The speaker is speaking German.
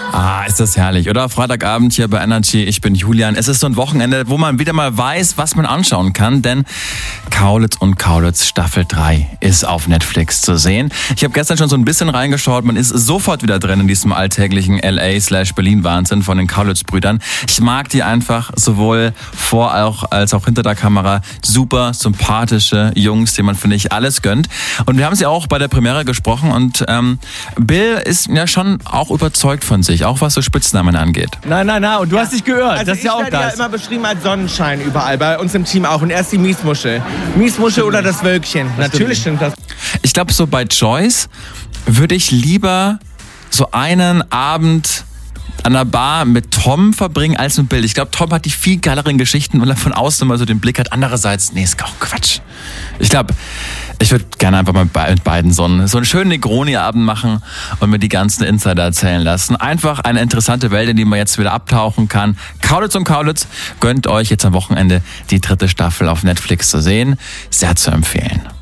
Ah, ist das herrlich, oder? Freitagabend hier bei Energy, ich bin Julian. Es ist so ein Wochenende, wo man wieder mal weiß, was man anschauen kann, denn Kaulitz und Kaulitz Staffel 3 ist auf Netflix zu sehen. Ich habe gestern schon so ein bisschen reingeschaut, man ist sofort wieder drin in diesem alltäglichen LA/Berlin-Wahnsinn von den Kaulitz-Brüdern. Ich mag die einfach sowohl vor als auch hinter der Kamera. Super sympathische Jungs, denen man, finde ich, alles gönnt. Und wir haben sie auch bei der Premiere gesprochen und Bill ist ja schon auch überzeugt von sich, auch was so Spitznamen angeht. Nein, und du hast dich gehört. Also das ist ja auch ich werde ja das. immer beschrieben als Sonnenschein überall, bei uns im Team auch. Und er ist die Miesmuschel. Miesmuschel oder das Wölkchen. Natürlich stimmt das. Ich glaube, so bei Joyce würde ich lieber so einen Abend an der Bar mit Tom verbringen als mit Bill. Ich glaube, Tom hat die viel geileren Geschichten, weil er von außen immer so den Blick hat. Andererseits, nee, ist auch Quatsch. Ich glaube, ich würde gerne einfach mal mit beiden so einen schönen Negroni-Abend machen und mir die ganzen Insider erzählen lassen. Einfach eine interessante Welt, in die man jetzt wieder abtauchen kann. Kaulitz und Kaulitz gönnt euch jetzt am Wochenende die 3. Staffel auf Netflix zu sehen. Sehr zu empfehlen.